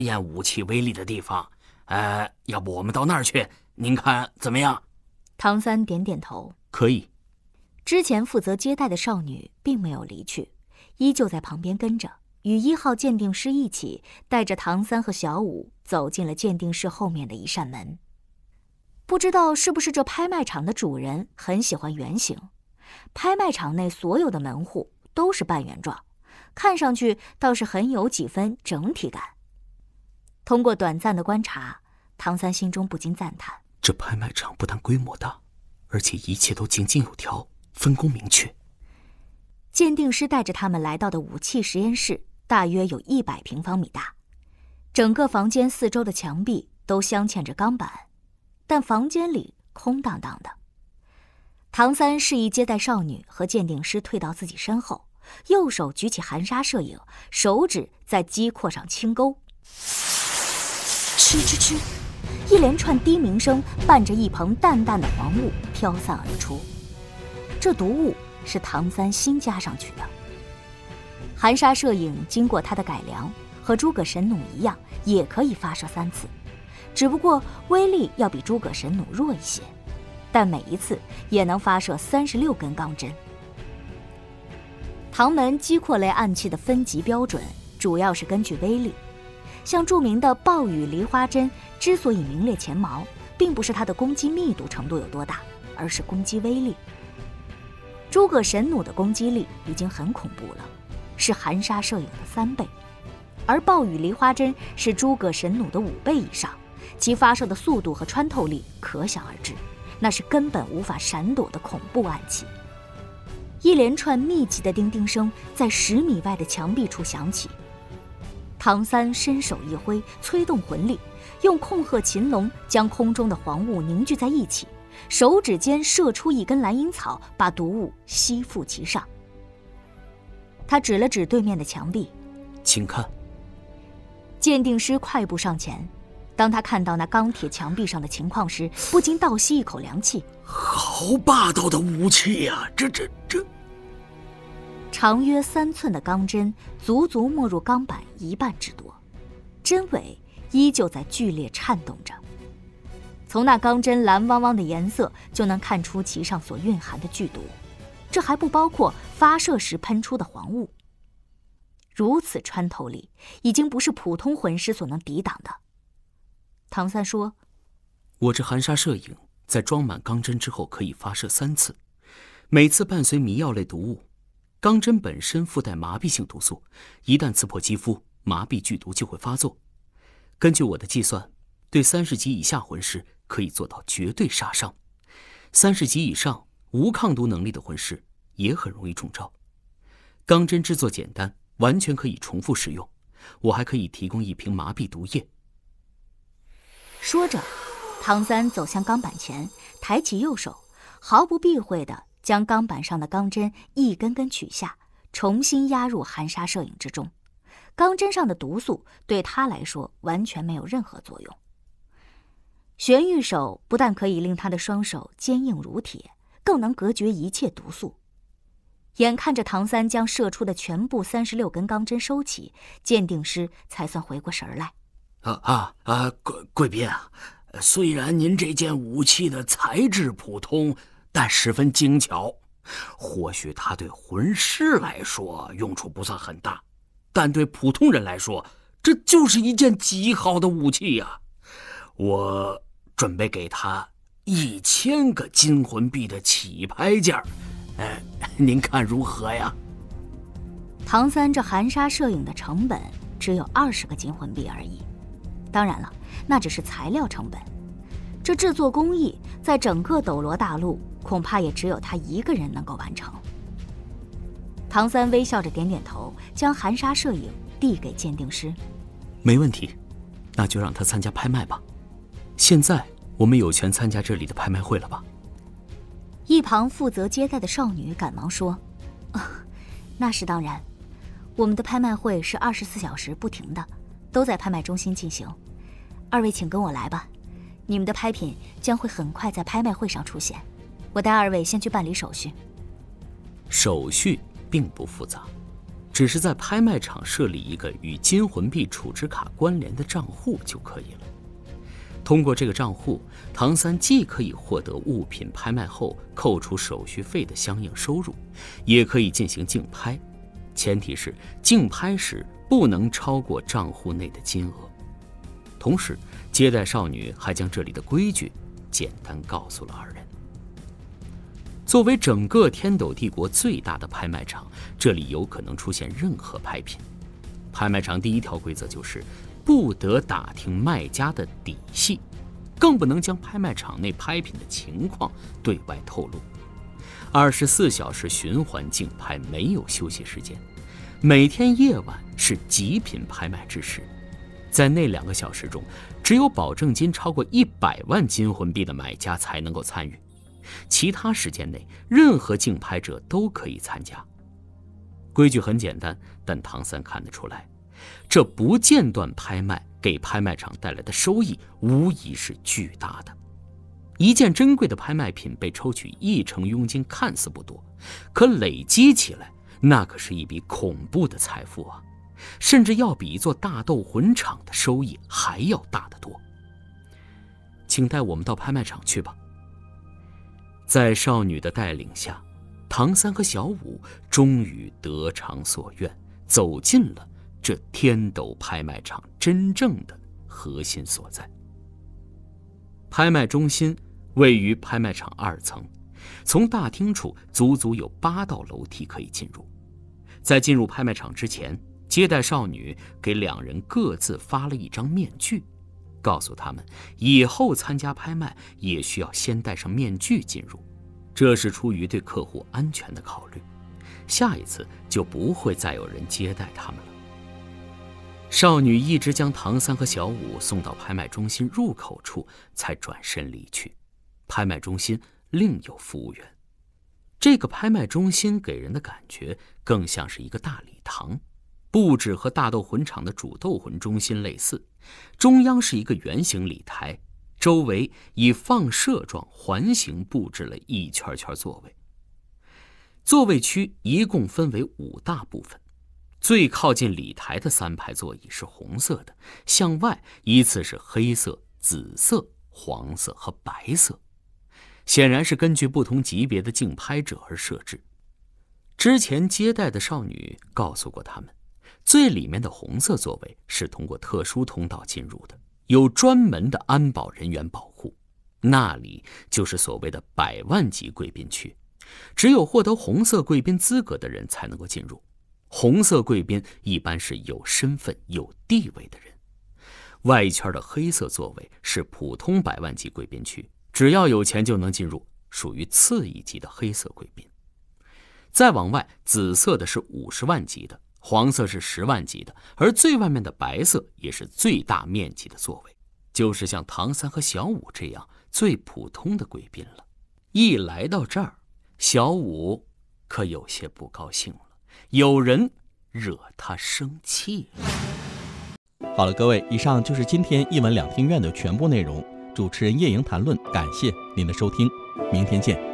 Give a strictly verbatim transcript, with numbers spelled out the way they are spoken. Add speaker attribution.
Speaker 1: 验武器威力的地方。呃，要不我们到那儿去？您看怎么样？
Speaker 2: 唐三点点头，
Speaker 1: 可以。
Speaker 2: 之前负责接待的少女并没有离去，依旧在旁边跟着，与一号鉴定师一起带着唐三和小五走进了鉴定室后面的一扇门。不知道是不是这拍卖场的主人很喜欢圆形，拍卖场内所有的门户都是半圆状，看上去倒是很有几分整体感。通过短暂的观察，唐三心中不禁赞叹：
Speaker 1: 这拍卖场不但规模大，而且一切都井井有条，分工明确。
Speaker 2: 鉴定师带着他们来到的武器实验室，大约有一百平方米大。整个房间四周的墙壁都镶嵌着钢板，但房间里空荡荡的。唐三示意接待少女和鉴定师退到自己身后，右手举起含沙射影，手指在机括上轻勾。哧哧哧，一连串低鸣声伴着一蓬淡淡的黄雾飘散而出。这毒雾是唐三新加上去的。含沙射影经过他的改良，和诸葛神弩一样，也可以发射三次，只不过威力要比诸葛神弩弱一些，但每一次也能发射三十六根钢针。唐门机括类暗器的分级标准主要是根据威力，像著名的暴雨梨花针之所以名列前茅，并不是它的攻击密度程度有多大，而是攻击威力。诸葛神弩的攻击力已经很恐怖了，是含沙射影的三倍，而暴雨梨花针是诸葛神弩的五倍以上，其发射的速度和穿透力可想而知，那是根本无法闪躲的恐怖暗器。一连串密集的叮叮声在十米外的墙壁处响起。唐三伸手一挥，催动魂力，用控鹤擒龙将空中的黄雾凝聚在一起，手指间射出一根蓝银草，把毒雾吸附其上。他指了指对面的墙壁，
Speaker 1: 请看。
Speaker 2: 鉴定师快步上前，当他看到那钢铁墙壁上的情况时，不禁倒吸一口凉气。
Speaker 1: 好霸道的武器呀、啊！这这这！
Speaker 2: 长约三寸的钢针足足没入钢板一半之多，针尾依旧在剧烈颤动着。从那钢针蓝汪汪的颜色就能看出其上所蕴含的剧毒，这还不包括发射时喷出的黄雾。如此穿透力，已经不是普通魂师所能抵挡的。唐三说：“
Speaker 1: 我这含沙射影在装满钢针之后可以发射三次，每次伴随迷药类毒物。钢针本身附带麻痹性毒素，一旦刺破肌肤，麻痹剧毒就会发作。根据我的计算，对三十级以下魂师可以做到绝对杀伤，三十级以上无抗毒能力的魂师也很容易中招。钢针制作简单，完全可以重复使用，我还可以提供一瓶麻痹毒液。”
Speaker 2: 说着，唐三走向钢板前，抬起右手，毫不避讳地将钢板上的钢针一根根取下，重新压入含沙射影之中。钢针上的毒素对他来说完全没有任何作用。玄玉手不但可以令他的双手坚硬如铁，更能隔绝一切毒素。眼看着唐三将射出的全部三十六根钢针收起，鉴定师才算回过神来。
Speaker 1: 啊啊啊！贵贵宾啊，虽然您这件武器的材质普通，但十分精巧。或许它对魂师来说用处不算很大，但对普通人来说，这就是一件极好的武器呀、啊！我准备给他一千个金魂币的起拍价，哎，您看如何呀？
Speaker 2: 唐三这含沙射影的成本只有二十个金魂币而已，当然了，那只是材料成本。这制作工艺在整个斗罗大陆恐怕也只有他一个人能够完成。唐三微笑着点点头，将含沙射影递给鉴定师。
Speaker 1: 没问题，那就让他参加拍卖吧。现在我们有权参加这里的拍卖会了吧？
Speaker 2: 一旁负责接待的少女赶忙说：“啊，那是当然，我们的拍卖会是二十四小时不停的，都在拍卖中心进行。二位请跟我来吧。你们的拍品将会很快在拍卖会上出现，我带二位先去办理手续。”
Speaker 1: 手续并不复杂， 只是在拍卖场设立一个与金魂币储值卡关联的账户就可以了。通过这个账户，唐三既可以获得物品拍卖后扣除手续费的相应收入，也可以进行竞拍，前提是竞拍时不能超过账户内的金额。同时，接待少女还将这里的规矩简单告诉了二人。作为整个天斗帝国最大的拍卖场，这里有可能出现任何拍品。拍卖场第一条规则就是不得打听卖家的底细，更不能将拍卖场内拍品的情况对外透露。二十四小时循环竞拍，没有休息时间。每天夜晚是极品拍卖之时，在那两个小时中，只有保证金超过一百万金魂币的买家才能够参与。其他时间内，任何竞拍者都可以参加。规矩很简单，但唐三看得出来，这不间断拍卖给拍卖场带来的收益无疑是巨大的。一件珍贵的拍卖品被抽取一成佣金，看似不多，可累积起来，那可是一笔恐怖的财富啊！甚至要比一座大斗魂场的收益还要大得多。请带我们到拍卖场去吧。在少女的带领下，唐三和小五终于得偿所愿，走进了这天斗拍卖场真正的核心所在。拍卖中心位于拍卖场二层，从大厅处足足有八道楼梯可以进入。在进入拍卖场之前，接待少女给两人各自发了一张面具，告诉他们以后参加拍卖也需要先戴上面具进入，这是出于对客户安全的考虑。下一次就不会再有人接待他们了。少女一直将唐三和小五送到拍卖中心入口处，才转身离去。拍卖中心另有服务员。这个拍卖中心给人的感觉更像是一个大礼堂，布置和大斗魂场的主斗魂中心类似，中央是一个圆形礼台，周围以放射状环形布置了一圈圈座位。座位区一共分为五大部分，最靠近礼台的三排座椅是红色的，向外依次是黑色、紫色、黄色和白色，显然是根据不同级别的竞拍者而设置。之前接待的少女告诉过他们，最里面的红色座位是通过特殊通道进入的，有专门的安保人员保护，那里就是所谓的百万级贵宾区，只有获得红色贵宾资格的人才能够进入。红色贵宾一般是有身份有地位的人。外圈的黑色座位是普通百万级贵宾区，只要有钱就能进入，属于次一级的黑色贵宾。再往外，紫色的是五十万级的，黄色是十万级的，而最外面的白色也是最大面积的座位，就是像唐三和小五这样最普通的贵宾了。一来到这儿，小五可有些不高兴了，有人惹他生气了。
Speaker 3: 好了，各位，以上就是今天一文两厅院的全部内容。主持人叶莹谈论，感谢您的收听，明天见。